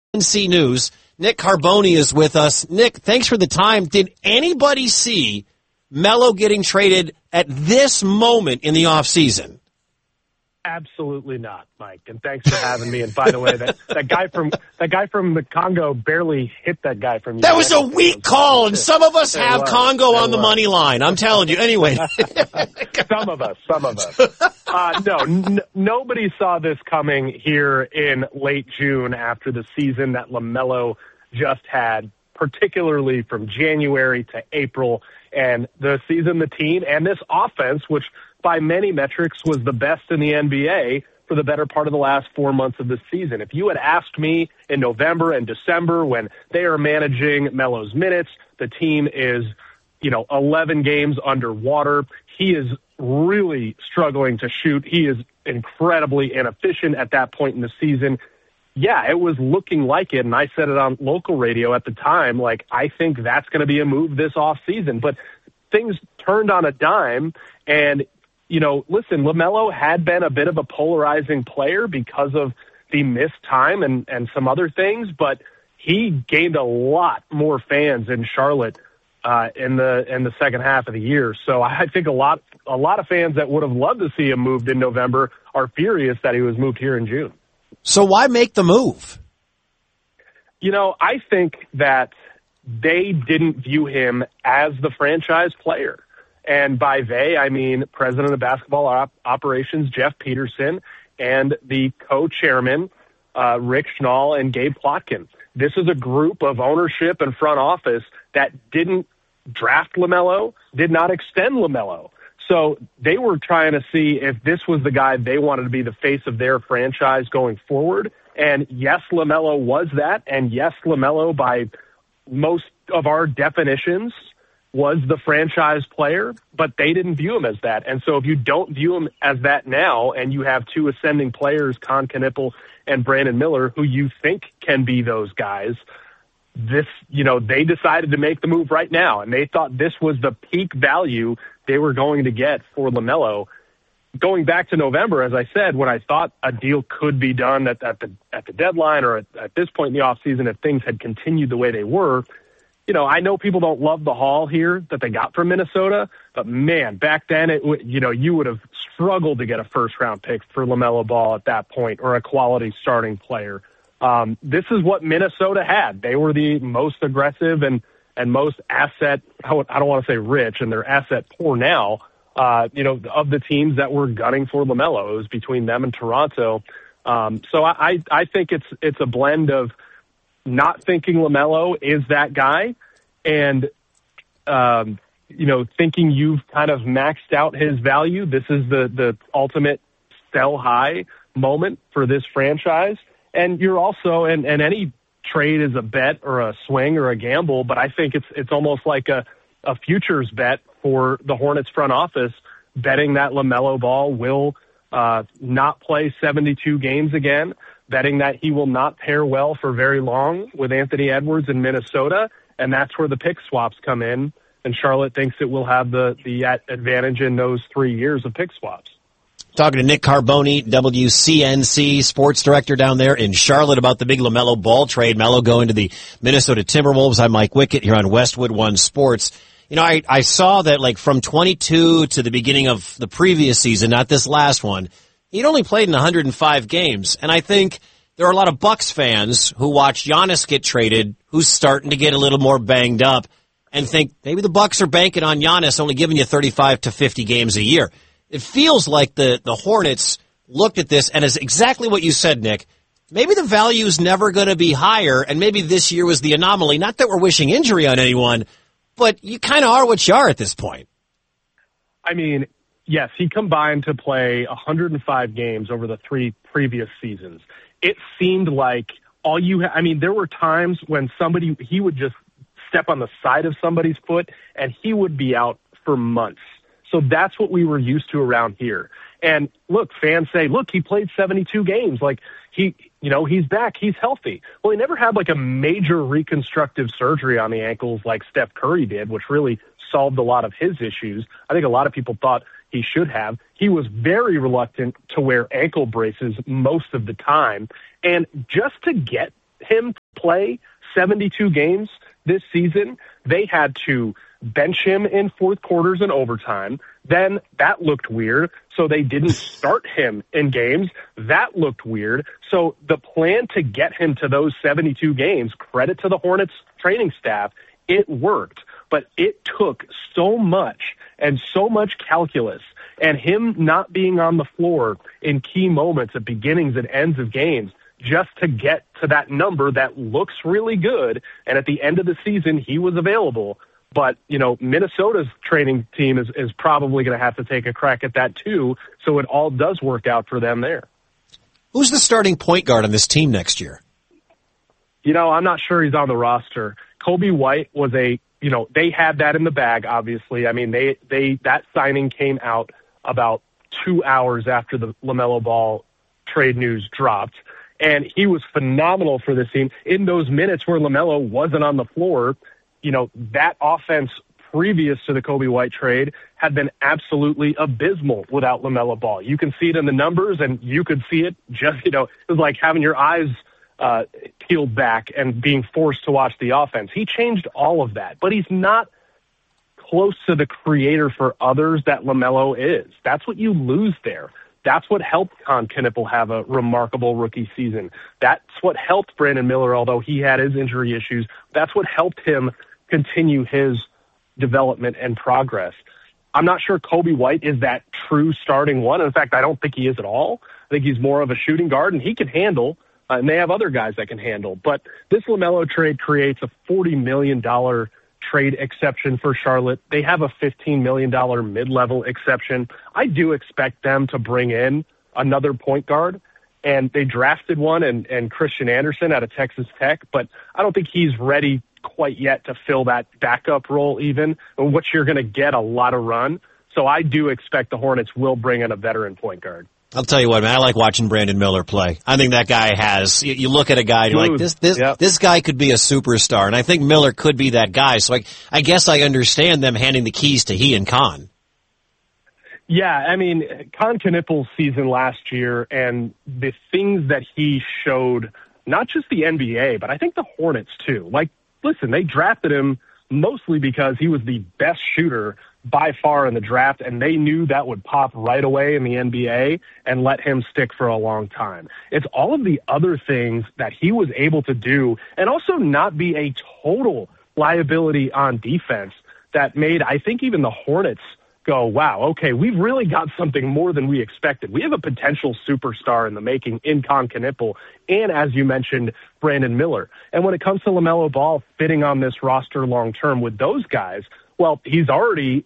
NC News. Nick Carboni is with us. Nick, thanks for the time. Did anybody see Melo getting traded at this moment in the offseason? Absolutely not, Mike. And thanks for having me. And by the way, that guy from the Congo barely hit that guy from you. That was a weak call, and some of us have Congo on the money line. I'm telling you. Anyway. Some of us. No, nobody saw this coming here in late June after the season that LaMelo just had, particularly from January to April, and the season the team and this offense, which by many metrics was the best in the NBA for the better part of the last 4 months of the season. If you had asked me in November and December when they are managing Melo's minutes, the team is, 11 games underwater. He is really struggling to shoot. He is incredibly inefficient at that point in the season. Yeah, it was looking like it, and I said it on local radio at the time, I think that's going to be a move this offseason. But things turned on a dime, and listen, LaMelo had been a bit of a polarizing player because of the missed time and some other things, but he gained a lot more fans in Charlotte in the second half of the year. So I think a lot of fans that would have loved to see him moved in November are furious that he was moved here in June. So why make the move? I think that they didn't view him as the franchise player. And by they, I mean President of Basketball Operations, Jeff Peterson, and the co-chairman, Rick Schnall and Gabe Plotkin. This is a group of ownership and front office that didn't draft LaMelo, did not extend LaMelo. So they were trying to see if this was the guy they wanted to be the face of their franchise going forward. And yes, LaMelo was that. And yes, LaMelo, by most of our definitions, was the franchise player, but they didn't view him as that. And so if you don't view him as that now, and you have two ascending players, Con Knipple and Brandon Miller, who you think can be those guys, they decided to make the move right now. And they thought this was the peak value they were going to get for LaMelo. Going back to November, as I said, when I thought a deal could be done at the deadline or at this point in the offseason, if things had continued the way they were, I know people don't love the haul here that they got from Minnesota, but man, back then, you would have struggled to get a first-round pick for LaMelo Ball at that point, or a quality starting player. This is what Minnesota had. They were the most aggressive and most asset, I don't want to say rich, and they're asset poor now, of the teams that were gunning for LaMelo. It was between them and Toronto. So I think it's a blend of not thinking LaMelo is that guy and, thinking you've kind of maxed out his value. This is the ultimate sell high moment for this franchise. And you're also, and any trade is a bet or a swing or a gamble, but I think it's almost like a futures bet for the Hornets front office, betting that LaMelo Ball will not play 72 games again, betting that he will not pair well for very long with Anthony Edwards in Minnesota, and that's where the pick swaps come in, and Charlotte thinks it will have the advantage in those 3 years of pick swaps. Talking to Nick Carboni, WCNC sports director down there in Charlotte, about the big LaMelo Ball trade. Melo going to the Minnesota Timberwolves. I'm Mike Wickett here on Westwood One Sports. I saw that from 22 to the beginning of the previous season, not this last one, he'd only played in 105 games. And I think there are a lot of Bucks fans who watched Giannis get traded, who's starting to get a little more banged up, and think maybe the Bucks are banking on Giannis only giving you 35 to 50 games a year. It feels like the Hornets looked at this, and is exactly what you said, Nick. Maybe the value is never going to be higher, and maybe this year was the anomaly. Not that we're wishing injury on anyone, but you kind of are what you are at this point. I mean, yes, he combined to play 105 games over the 3 previous seasons. It seemed like there were times when he would just step on the side of somebody's foot, and he would be out for months. So that's what we were used to around here. And look, fans say, look, he played 72 games. He's back. He's healthy. Well, he never had a major reconstructive surgery on the ankles like Steph Curry did, which really solved a lot of his issues. I think a lot of people thought he should have. He was very reluctant to wear ankle braces most of the time. And just to get him play 72 games this season, they had to bench him in fourth quarters and overtime. Then that looked weird, so they didn't start him in games. That looked weird. So the plan to get him to those 72 games, credit to the Hornets training staff, it worked. But it took so much and so much calculus, and him not being on the floor in key moments at beginnings and ends of games just to get to that number that looks really good. And at the end of the season, he was available. But, Minnesota's training team is probably going to have to take a crack at that too. So it all does work out for them there. Who's the starting point guard on this team next year? I'm not sure he's on the roster. Coby White was they had that in the bag, obviously. I mean, that signing came out about 2 hours after the LaMelo Ball trade news dropped. And he was phenomenal for this team. In those minutes where LaMelo wasn't on the floor, that offense previous to the Coby White trade had been absolutely abysmal without LaMelo Ball. You can see it in the numbers, and you could see it just, it was like having your eyes peeled back and being forced to watch the offense. He changed all of that, but he's not close to the creator for others that LaMelo is. That's what you lose there. That's what helped Con Knippel have a remarkable rookie season. That's what helped Brandon Miller, although he had his injury issues. That's what helped him continue his development and progress. I'm not sure Coby White is that true starting one. In fact, I don't think he is at all. I think he's more of a shooting guard, and he can handle, and they have other guys that can handle. But this LaMelo trade creates a $40 million trade exception for Charlotte. They have a $15 million mid-level exception. I do expect them to bring in another point guard, and they drafted one and Christian Anderson out of Texas Tech, but I don't think he's ready quite yet to fill that backup role even, which you're going to get a lot of run. So I do expect the Hornets will bring in a veteran point guard. I'll tell you what, man, I like watching Brandon Miller play. I think that guy you look at a guy and you're like, this guy could be a superstar. And I think Miller could be that guy. So I guess I understand them handing the keys to he and Con. Yeah, I mean, Con Knippel's season last year and the things that he showed, not just the NBA, but I think the Hornets too. Like, listen, they drafted him mostly because he was the best shooter by far in the draft, and they knew that would pop right away in the NBA and let him stick for a long time. It's all of the other things that he was able to do and also not be a total liability on defense that made, I think, even the Hornets go, wow, okay, we've really got something more than we expected. We have a potential superstar in the making in Con Knippel and, as you mentioned, Brandon Miller. And when it comes to LaMelo Ball fitting on this roster long-term with those guys, well, he's already,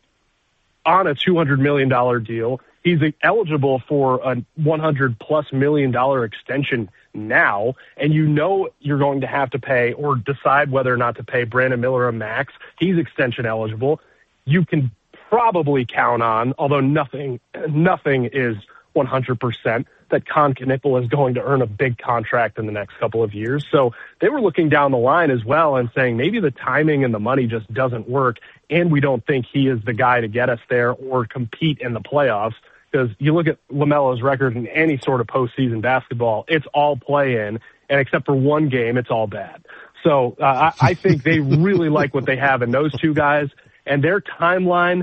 on a $200 million deal. He's eligible for a $100+ million extension now, and you're going to have to pay or decide whether or not to pay Brandon Miller a max. He's extension eligible. You can probably count on, although nothing is 100%, that Con Knippel is going to earn a big contract in the next couple of years. So they were looking down the line as well and saying maybe the timing and the money just doesn't work, and we don't think he is the guy to get us there or compete in the playoffs. Because you look at LaMelo's record in any sort of postseason basketball, it's all play-in, and except for one game, it's all bad. So I think they really like what they have in those two guys, and their timeline,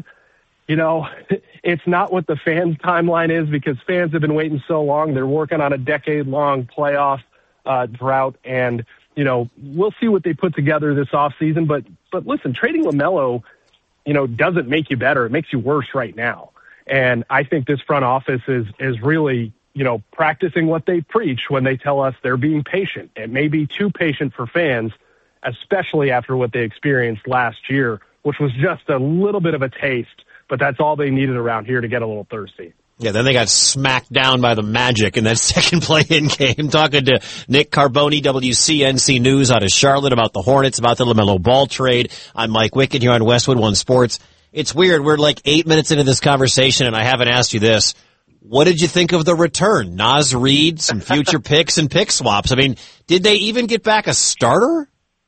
it's not what the fans' timeline is because fans have been waiting so long. They're working on a decade-long playoff drought, and, we'll see what they put together this offseason. But listen, trading LaMelo, doesn't make you better. It makes you worse right now. And I think this front office is really, practicing what they preach when they tell us they're being patient. It may be too patient for fans, especially after what they experienced last year, which was just a little bit of a taste. But that's all they needed around here to get a little thirsty. Yeah, then they got smacked down by the Magic in that second play-in game. Talking to Nick Carboni, WCNC News out of Charlotte about the Hornets, about the LaMelo Ball trade. I'm Mike Wickett here on Westwood One Sports. It's weird. We're like 8 minutes into this conversation, and I haven't asked you this. What did you think of the return? Naz Reid, some future picks and pick swaps. I mean, did they even get back a starter?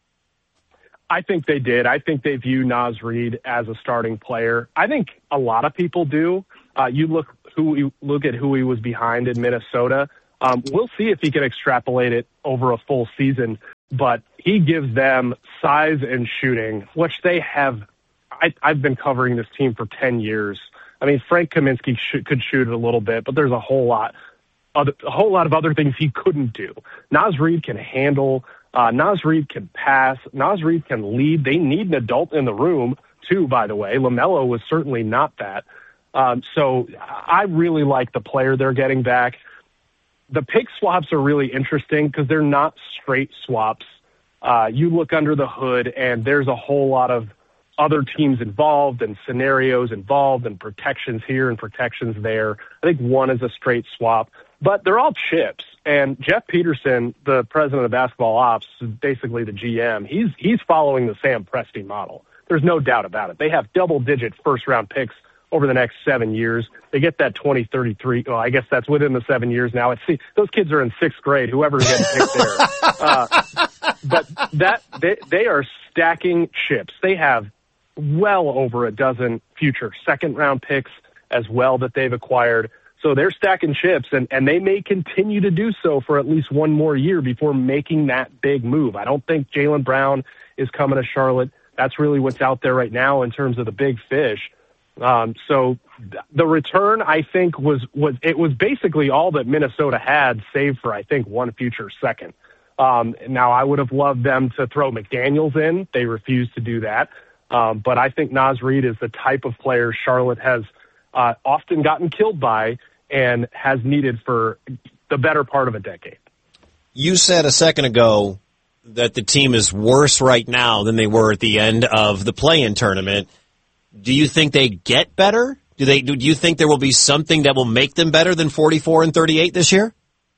I think they did. I think they view Naz Reid as a starting player. I think a lot of people do. You look at who he was behind in Minnesota. We'll see if he can extrapolate it over a full season, but he gives them size and shooting, which they have. I've been covering this team for 10 years. I mean, Frank Kaminsky could shoot it a little bit, but there's a whole lot of other things he couldn't do. Naz Reid can handle. Naz Reid can pass. Naz Reid can lead. They need an adult in the room, too, by the way. LaMelo was certainly not that. So I really like the player they're getting back. The pick swaps are really interesting because they're not straight swaps. You look under the hood, and there's a whole lot of other teams involved and scenarios involved and protections here and protections there. I think one is a straight swap, but they're all chips. And Jeff Peterson, the president of basketball ops, basically the GM, he's following the Sam Presti model. There's no doubt about it. They have double-digit first-round picks over the next 7 years. They get that 2033. Well, I guess that's within the 7 years now. Those kids are in sixth grade, whoever gets picked there. But they are stacking chips. They have well over a dozen future second-round picks as well that they've acquired. So they're stacking chips, and they may continue to do so for at least one more year before making that big move. I don't think Jaylen Brown is coming to Charlotte. That's really what's out there right now in terms of the big fish. So the return, I think, was basically all that Minnesota had, save for, I think, one future second. Now, I would have loved them to throw McDaniels in. They refused to do that. But I think Naz Reid is the type of player Charlotte has often gotten killed by and has needed for the better part of a decade. You said a second ago that the team is worse right now than they were at the end of the play-in tournament. Do you think they get better? Do you think there will be something that will make them better than 44-38 this year?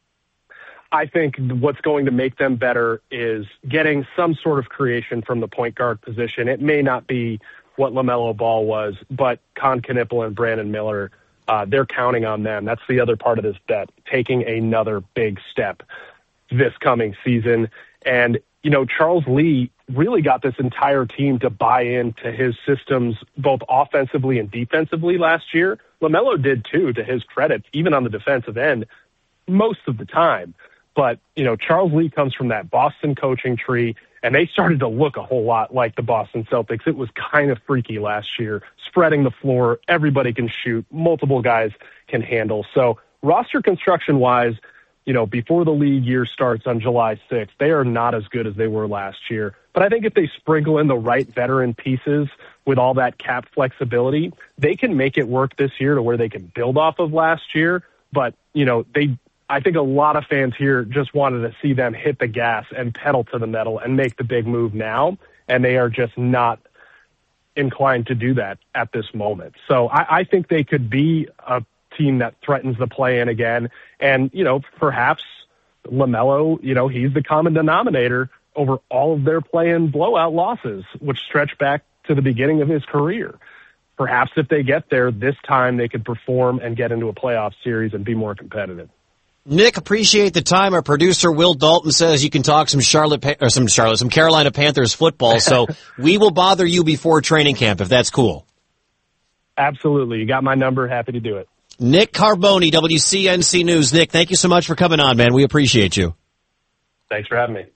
I think what's going to make them better is getting some sort of creation from the point guard position. It may not be what LaMelo Ball was, but Con Knippel and Brandon Miller, they're counting on them. That's the other part of this bet, taking another big step this coming season. And, Charles Lee really got this entire team to buy into his systems, both offensively and defensively last year. LaMelo did too, to his credit, even on the defensive end, most of the time. But, Charles Lee comes from that Boston coaching tree, and they started to look a whole lot like the Boston Celtics. It was kind of freaky last year, spreading the floor. Everybody can shoot. Multiple guys can handle. So roster construction-wise, before the league year starts on July 6th, they are not as good as they were last year. But I think if they sprinkle in the right veteran pieces with all that cap flexibility, they can make it work this year to where they can build off of last year. But, I think a lot of fans here just wanted to see them hit the gas and pedal to the metal and make the big move now, and they are just not inclined to do that at this moment. So I think they could be a team that threatens the play-in again, and, perhaps LaMelo, he's the common denominator over all of their play-in blowout losses, which stretch back to the beginning of his career. Perhaps if they get there this time, they could perform and get into a playoff series and be more competitive. Nick, appreciate the time. Our producer, Will Dalton, says you can talk some Carolina Panthers football, so we will bother you before training camp if that's cool. Absolutely. You got my number. Happy to do it. Nick Carboni, WCNC News. Nick, thank you so much for coming on, man. We appreciate you. Thanks for having me.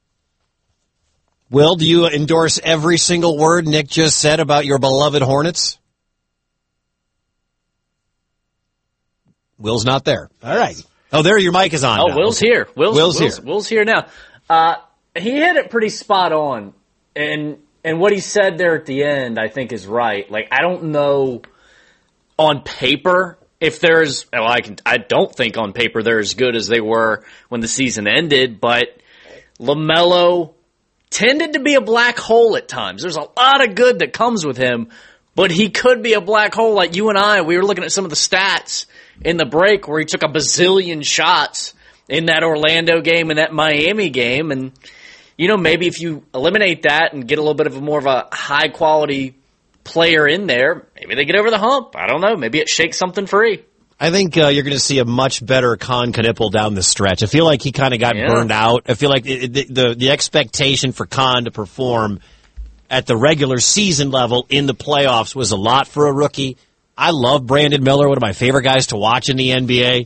Will, do you endorse every single word Nick just said about your beloved Hornets? Will's not there. All right. Oh, there, your mic is on. Oh, now. Will's here. Will's here. Will's here now. He hit it pretty spot on, and what he said there at the end, I think, is right. Like, I don't know on paper if there's. Well, I don't think on paper they're as good as they were when the season ended, but LaMelo tended to be a black hole at times. There's a lot of good that comes with him, but he could be a black hole like you and I. We were looking at some of the stats in the break where he took a bazillion shots in that Orlando game and that Miami game. And, maybe if you eliminate that and get a little bit of more of a high-quality player in there, maybe they get over the hump. I don't know. Maybe it shakes something free. I think you're going to see a much better Con Knippel down the stretch. I feel like he kind of got burned out. I feel like the expectation for Con to perform at the regular season level in the playoffs was a lot for a rookie. I love Brandon Miller, one of my favorite guys to watch in the NBA.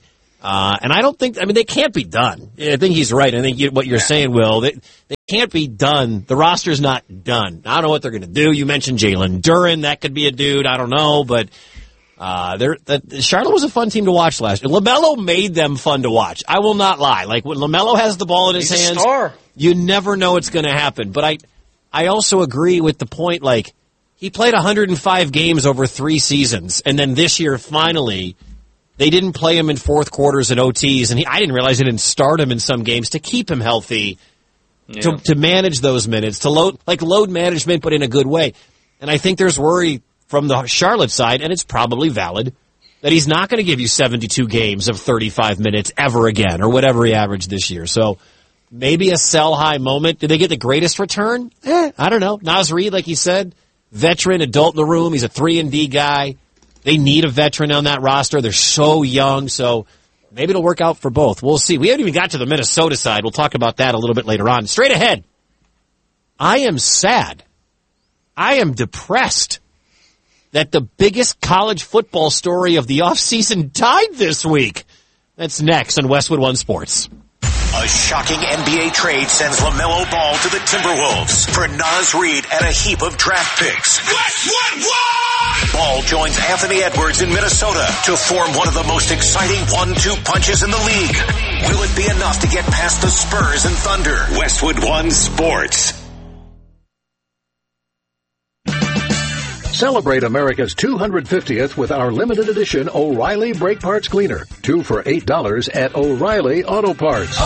And I don't think, they can't be done. I think he's right. I think what you're saying, Will, they can't be done. The roster's not done. I don't know what they're going to do. You mentioned Jalen Duren. That could be a dude. I don't know. But Charlotte was a fun team to watch last year. LaMelo made them fun to watch. I will not lie. Like, when LaMelo has the ball in his hands, you never know what's going to happen. But I also agree with the point, like, he played 105 games over 3 seasons. And then this year, finally, they didn't play him in fourth quarters and OTs, and I didn't realize they didn't start him in some games to keep him healthy, to manage those minutes, to load management, but in a good way. And I think there's worry from the Charlotte side, and it's probably valid, that he's not going to give you 72 games of 35 minutes ever again, or whatever he averaged this year. So maybe a sell-high moment. Did they get the greatest return? I don't know. Naz Reid, like he said, veteran, adult in the room. He's a 3-and-D guy. They need a veteran on that roster. They're so young, so maybe it'll work out for both. We'll see. We haven't even got to the Minnesota side. We'll talk about that a little bit later on. Straight ahead, I am sad. I am depressed that the biggest college football story of the offseason died this week. That's next on Westwood One Sports. A shocking NBA trade sends LaMelo Ball to the Timberwolves for Naz Reid and a heap of draft picks. Westwood One! Ball joins Anthony Edwards in Minnesota to form one of the most exciting 1-2 punches in the league. Will it be enough to get past the Spurs and Thunder? Westwood One Sports. Celebrate America's 250th with our limited edition O'Reilly Brake Parts Cleaner. 2 for $8 at O'Reilly Auto Parts.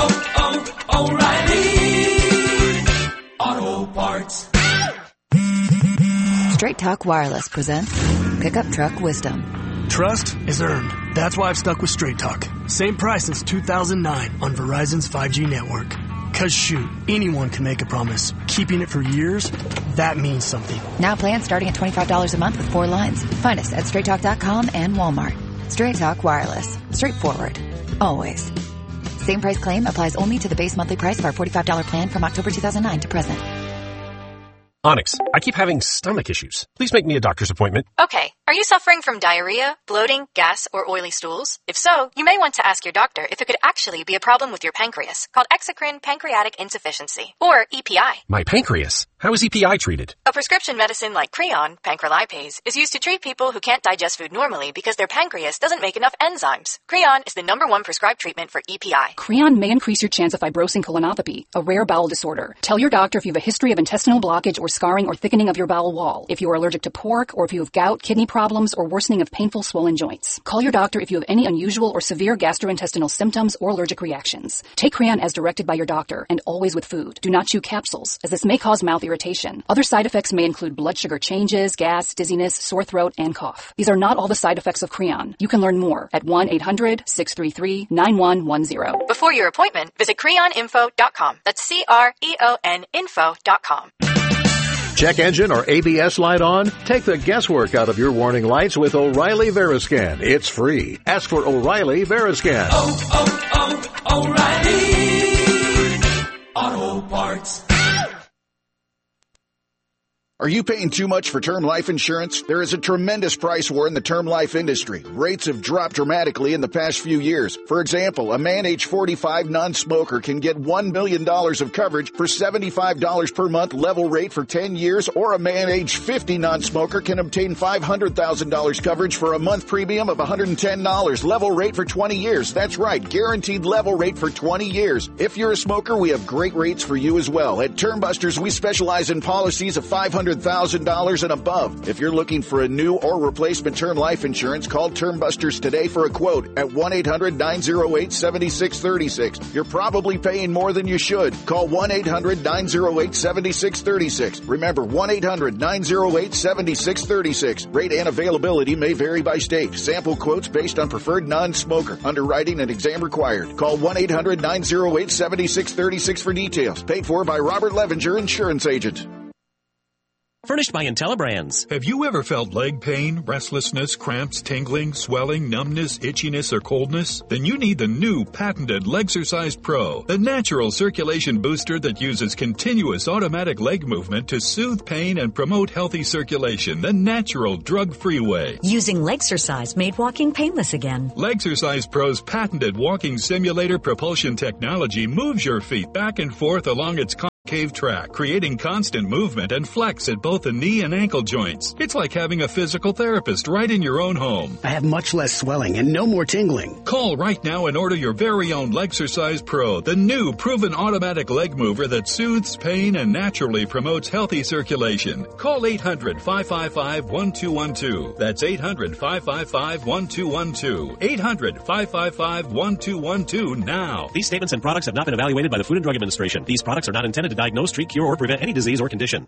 O'Reilly Auto Parts. Straight Talk Wireless presents Pickup Truck Wisdom. Trust is earned. That's why I've stuck with Straight Talk. Same price since 2009 on Verizon's 5G network. Cause shoot, anyone can make a promise. Keeping it for years, that means something. Now plans starting at $25 a month with 4 lines. Find us at straighttalk.com and Walmart. Straight Talk Wireless. Straightforward. Always. Same price claim applies only to the base monthly price of our $45 plan from October 2009 to present. Onyx, I keep having stomach issues. Please make me a doctor's appointment. Okay. Are you suffering from diarrhea, bloating, gas, or oily stools? If so, you may want to ask your doctor if it could actually be a problem with your pancreas, called exocrine pancreatic insufficiency, or EPI. My pancreas? How is EPI treated? A prescription medicine like Creon, pancrelipase, is used to treat people who can't digest food normally because their pancreas doesn't make enough enzymes. Creon is the #1 prescribed treatment for EPI. Creon may increase your chance of fibrosing colonopathy, a rare bowel disorder. Tell your doctor if you have a history of intestinal blockage or scarring or thickening of your bowel wall, if you are allergic to pork, or if you have gout, kidney problems, or worsening of painful swollen joints. Call your doctor if you have any unusual or severe gastrointestinal symptoms or allergic reactions. Take Creon as directed by your doctor, and always with food. Do not chew capsules, as this may cause mouth irritation. Other side effects may include blood sugar changes, gas, dizziness, sore throat, and cough. These are not all the side effects of Creon. You can learn more at 1-800-633-9110. Before your appointment, visit creoninfo.com. That's CREON info.com. Check engine or ABS light on? Take the guesswork out of your warning lights with O'Reilly Veriscan. It's free. Ask for O'Reilly Veriscan. O'Reilly Auto Parts. Are you paying too much for term life insurance? There is a tremendous price war in the term life industry. Rates have dropped dramatically in the past few years. For example, a man age 45 non-smoker can get $1 million of coverage for $75 per month level rate for 10 years, or a man age 50 non-smoker can obtain $500,000 coverage for a month premium of $110 level rate for 20 years. That's right, guaranteed level rate for 20 years. If you're a smoker, we have great rates for you as well. At Term Busters, we specialize in policies of $500,000 and above. If you're looking for a new or replacement term life insurance, call Term Busters today for a quote at 1-800-908-7636. You're probably paying more than you should. Call 1-800-908-7636. Remember, 1-800-908-7636. Rate and availability may vary by state. Sample quotes based on preferred non-smoker. Underwriting and exam required. Call 1-800-908-7636 for details. Paid for by Robert Levinger, Insurance Agent. Furnished by IntelliBrands. Have you ever felt leg pain, restlessness, cramps, tingling, swelling, numbness, itchiness, or coldness? Then you need the new patented Legsercise Pro, the natural circulation booster that uses continuous automatic leg movement to soothe pain and promote healthy circulation the natural drug-free way. Using Legsercise made walking painless again. Legsercise Pro's patented walking simulator propulsion technology moves your feet back and forth along its concave track, creating constant movement and flex at both the knee and ankle joints. It's like having a physical therapist right in your own home. I have much less swelling and no more tingling. Call right now and order your very own Legsercise Pro, the new proven automatic leg mover that soothes pain and naturally promotes healthy circulation. Call 800-555-1212. That's 800-555-1212. 800-555-1212 now. These statements and products have not been evaluated by the Food and Drug Administration. These products are not intended to diagnose, treat, cure, or prevent any disease or condition.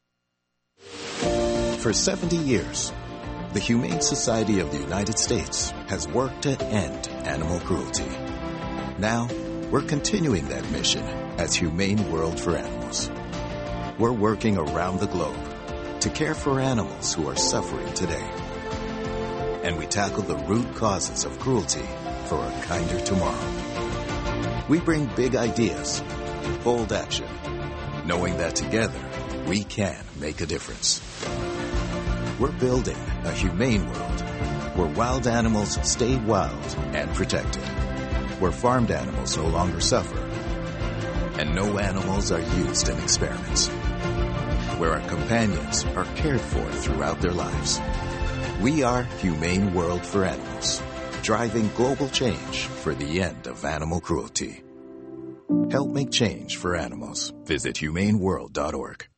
For 70 years, the Humane Society of the United States has worked to end animal cruelty. Now, we're continuing that mission as Humane World for Animals. We're working around the globe to care for animals who are suffering today. And we tackle the root causes of cruelty for a kinder tomorrow. We bring big ideas, bold action, knowing that together we can make a difference. We're building a humane world where wild animals stay wild and protected, where farmed animals no longer suffer, and no animals are used in experiments, where our companions are cared for throughout their lives. We are Humane World for Animals, driving global change for the end of animal cruelty. Help make change for animals. Visit humaneworld.org.